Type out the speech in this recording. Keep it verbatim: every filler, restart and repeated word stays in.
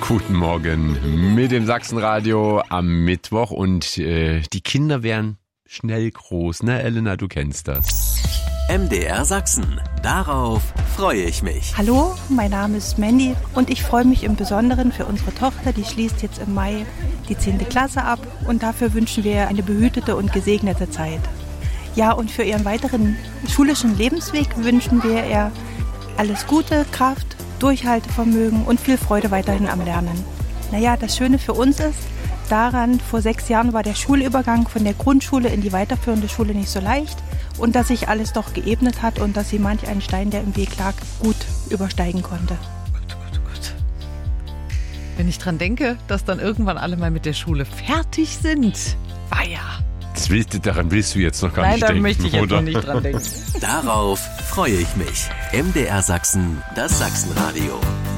Guten Morgen mit dem Sachsenradio am Mittwoch und äh, die Kinder werden schnell groß, ne Elena, du kennst das. M D R Sachsen, darauf freue ich mich. Hallo, mein Name ist Mandy und ich freue mich im Besonderen für unsere Tochter, die schließt jetzt im Mai die zehnte Klasse ab und dafür wünschen wir eine behütete und gesegnete Zeit. Ja, und für ihren weiteren schulischen Lebensweg wünschen wir ihr alles Gute, Kraft, Durchhaltevermögen und viel Freude weiterhin am Lernen. Naja, das Schöne für uns ist, daran, vor sechs Jahren war der Schulübergang von der Grundschule in die weiterführende Schule nicht so leicht und dass sich alles doch geebnet hat und dass sie manch einen Stein, der im Weg lag, gut übersteigen konnte. Gut, gut, gut. Wenn ich dran denke, dass dann irgendwann alle mal mit der Schule fertig sind, weia. Das willst du, daran willst du jetzt noch gar Nein, nicht denken. denken, Nein, da möchte ich jetzt oder? noch nicht dran denken. Darauf freue ich mich. M D R Sachsen, das Sachsenradio.